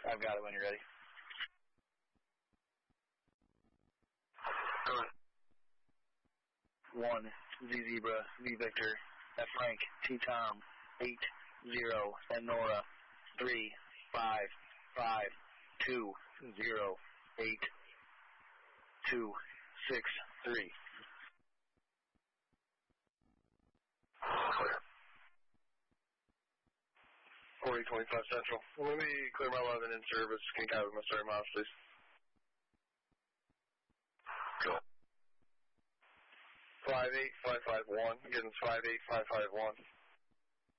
I've got it when you're ready. Go ahead. 1, Z Zebra, V Victor, F Frank, T Tom, 8, 0, and Nora, 3, 5, 5, 2, 0, 8, 2, 6, 3. Clear. 4025 Central. Let me clear my 11 in service. Can you copy my starting miles, please? Go. 58551. Getting 58551.